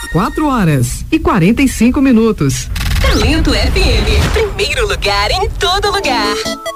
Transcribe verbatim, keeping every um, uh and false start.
quatro horas e quarenta e cinco minutos. Talento F M, primeiro lugar em todo lugar.